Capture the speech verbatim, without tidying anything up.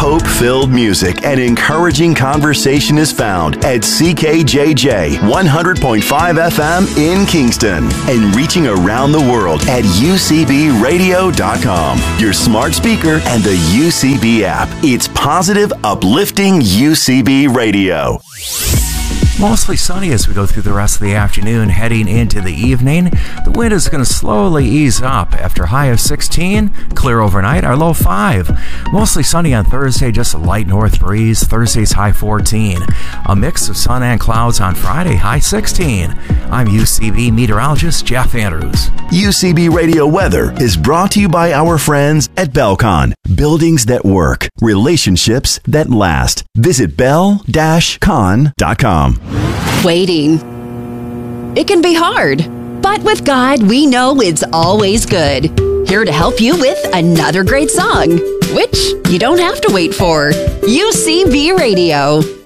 Hope-filled music and encouraging conversation is found at C K J J one hundred point five F M in Kingston and reaching around the world at U C B radio dot com, your smart speaker, and the U C B app. It's positive, uplifting U C B radio. Mostly sunny as we go through the rest of the afternoon, heading into the evening. The wind is going to slowly ease up after a high of sixteen, clear overnight, our low five. Mostly sunny on Thursday, just a light north breeze. Thursday's high fourteen. A mix of sun and clouds on Friday, high sixteen. I'm U C B meteorologist Jeff Andrews. U C B Radio Weather is brought to you by our friends at Belcon. Buildings that work, relationships that last. Visit bell dash con dot com. Waiting. It can be hard, but with God, we know it's always good. Here to help you with another great song, which you don't have to wait for. U C B Radio.